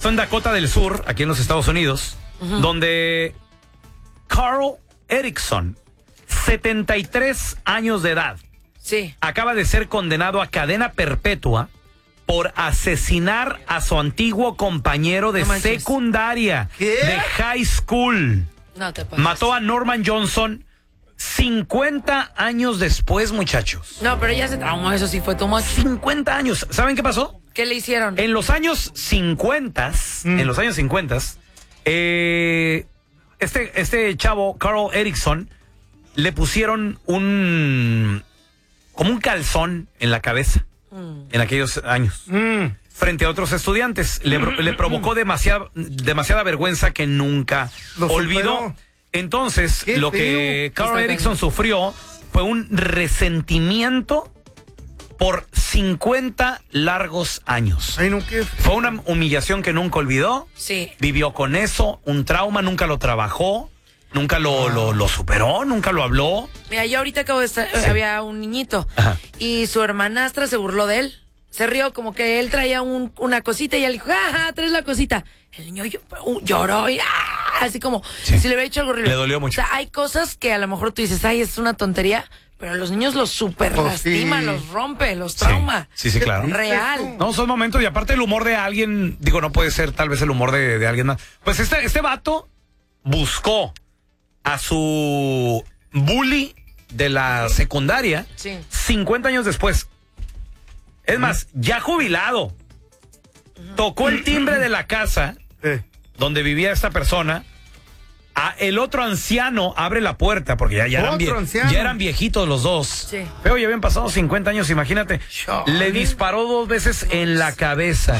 pasó en Dakota del Sur, aquí en los Estados Unidos, donde Carl Erickson, 73 años de edad, acaba de ser condenado a cadena perpetua por asesinar a su antiguo compañero de secundaria, de high school. No te pases. Mató a Norman Johnson 50 años después, muchachos. No, pero ya se traumó, eso sí fue too much. 50 años. ¿Saben qué pasó? ¿Qué le hicieron? En los años 50, este chavo, Carl Erickson, le pusieron como un calzón en la cabeza en aquellos años. Frente a otros estudiantes. Le provocó demasiada vergüenza que nunca olvidó. Entonces, lo que Carl Erickson sufrió fue un resentimiento por 50 largos años. Ay, no, ¿qué? Fue una humillación que nunca olvidó. Sí. Vivió con eso, un trauma, nunca lo trabajó, nunca lo superó, nunca lo habló. Mira, yo ahorita acabo de estar, había un niñito y su hermanastra se burló de él. Se rió como que él traía una cosita y él dijo, ¡ah, traes la cosita! El niño lloró y así como si le hubiera hecho algo horrible. Le dolió mucho. O sea, hay cosas que a lo mejor tú dices, ay, es una tontería, pero a los niños los super lastima, los rompe, los trauma. Sí, claro. Real. No, son momentos, y aparte el humor de alguien, digo, no puede ser tal vez el humor de alguien más. Pues este vato buscó a su bully de la secundaria 50 años después. Es más, ya jubilado. Tocó el timbre de la casa donde vivía esta persona. El otro anciano abre la puerta porque ya eran viejitos los dos. Sí. Pero ya habían pasado 50 años, imagínate. Le disparó 2 veces en la cabeza.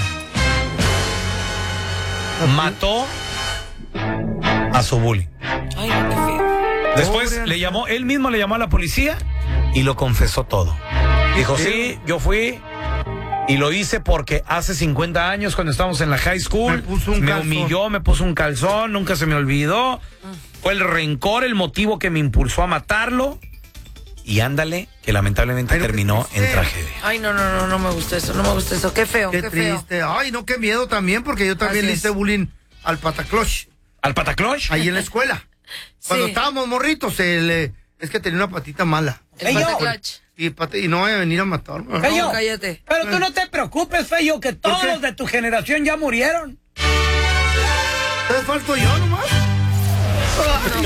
Mató a su bully. Ay, no, qué feo. Después él mismo le llamó a la policía y lo confesó todo. Dijo, sí, yo fui y lo hice porque hace 50 años cuando estábamos en la high school me humilló, me puso un calzón, nunca se me olvidó. Fue el rencor el motivo que me impulsó a matarlo. Y ándale, que lamentablemente terminó en tragedia. Ay, no me gusta eso, no me gusta eso. Qué feo, qué triste. Feo. Ay, no, qué miedo también, porque yo también le hice bullying al patacloch. ¿Al patacloch? Ahí en la escuela. Cuando estábamos morritos, es que tenía una patita mala. El patacloch. Y no vaya a venir a matarme. Feyo, no, cállate. Pero tú no te preocupes, Feyo, que todos los de tu generación ya murieron. ¿Te falto yo nomás? No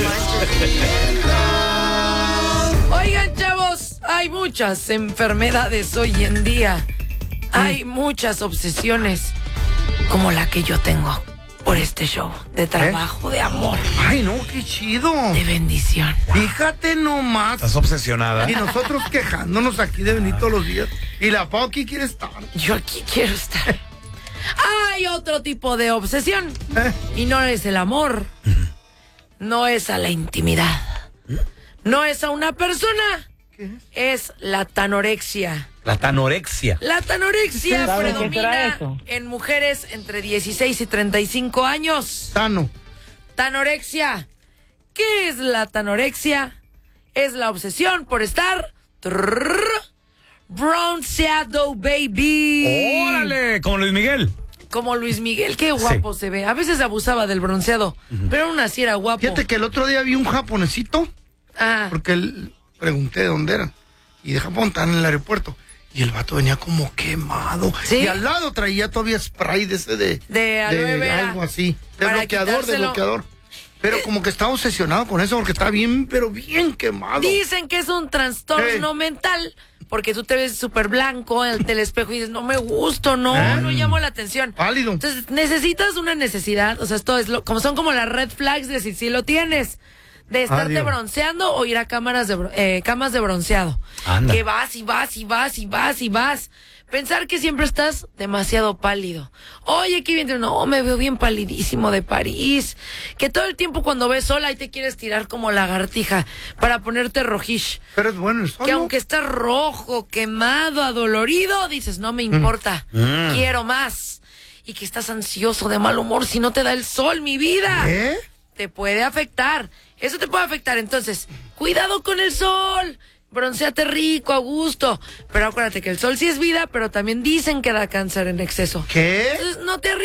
manches. Oigan, chavos, hay muchas enfermedades hoy en día. Hay muchas obsesiones, como la que yo tengo por este show de trabajo, de amor. Ay, no, qué chido. De bendición. Fíjate nomás. Estás obsesionada. Y nosotros quejándonos aquí de venir todos los días. Y la Pau aquí quiere estar. Yo aquí quiero estar. Hay otro tipo de obsesión. Y no es el amor. No es a la intimidad. No es a una persona. ¿Qué es la tanorexia. La tanorexia. La tanorexia predomina en mujeres entre 16 y 35 años. Tanorexia. ¿Qué es la tanorexia? Es la obsesión por estar bronceado, baby. ¡Órale! Como Luis Miguel. Como Luis Miguel, qué guapo se ve. A veces abusaba del bronceado, pero aún así era guapo. Fíjate que el otro día vi un japonesito. Porque pregunté de dónde eran. Y de Japón, estaban en el aeropuerto. Y el vato venía como quemado. ¿Sí? Y al lado traía todavía spray de ese de aloe vera. Algo así. De bloqueador. Pero como que está obsesionado con eso porque está bien, pero bien quemado. Dicen que es un trastorno mental. Porque tú te ves súper blanco en el espejo y dices, no me gusto, no llamo la atención. Pálido. Entonces necesitas una necesidad. O sea, esto es son como las red flags de si lo tienes. De estarte bronceando o ir a camas de bronceado. Anda. Que vas y vas y vas y vas y vas. Pensar que siempre estás demasiado pálido. Oye, qué bien. No, me veo bien palidísimo de París. Que todo el tiempo cuando ves sol ahí te quieres tirar como lagartija para ponerte rojish. Pero es bueno el sol. Que aunque estás rojo, quemado, adolorido, dices, no me importa. Quiero más. Y que estás ansioso, de mal humor si no te da el sol, mi vida. Te puede afectar. Eso te puede afectar. Entonces, cuidado con el sol. Broncéate rico, a gusto. Pero acuérdate que el sol sí es vida, pero también dicen que da cáncer en exceso. ¿Qué? Entonces, no te